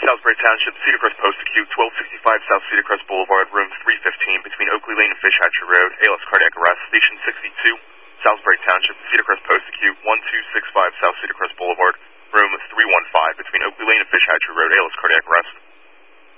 Salisbury Township, Cedar Crest Post Acute, 1265 South Cedar Crest Boulevard, room 315, between Oakley Lane and Fish Hatchery Road, ALS cardiac arrest, station 62, Salisbury Township, Cedar Crest Post Acute, 1265 South Cedar Crest Boulevard.